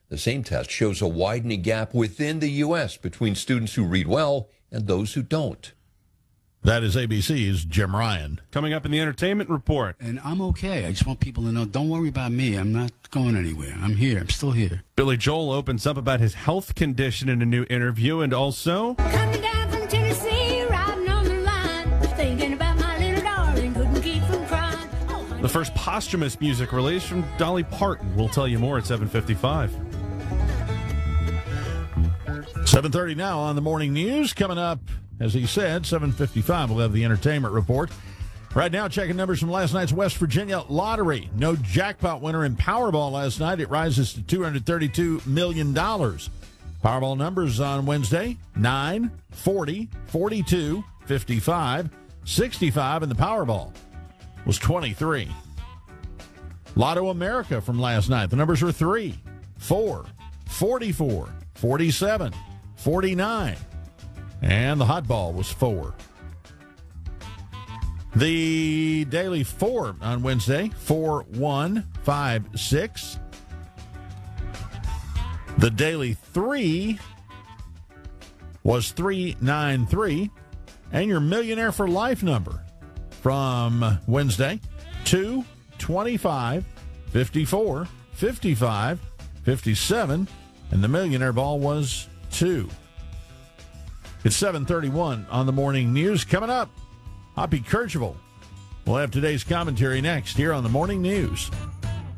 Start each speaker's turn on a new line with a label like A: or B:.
A: The same test shows a widening gap within the U.S. between students who read well and those who don't.
B: That is ABC's Jim Ryan.
C: Coming up in the entertainment report.
D: And I'm okay. I just want people to know, don't worry about me. I'm not going anywhere. I'm here. I'm still here.
C: Billy Joel opens up about his health condition in a new interview, and also...
E: Coming down from Tennessee, riding on the line, thinking about my little darling, couldn't keep from crying.
C: The first posthumous music release from Dolly Parton. We'll tell you more at 7:55.
B: 7:30 now on the morning news. Coming up, as he said, 7:55, we'll have the entertainment report. Right now, checking numbers from last night's West Virginia lottery. No jackpot winner in Powerball last night. It rises to $232 million. Powerball numbers on Wednesday, 9, 40, 42, 55, 65, and the Powerball was 23. Lotto America from last night. The numbers were 3, 4, 44, 47, 49, and the hot ball was 4. The daily 4 on Wednesday, 4, 1, 5, 6. The daily 3 was 393. And your Millionaire for Life number from Wednesday, 2, 25, 54, 55, 57, and the Millionaire Ball was 2. It's 7:31 on the morning news. Coming up, Hoppy Kercheval will have today's commentary next here on the morning news.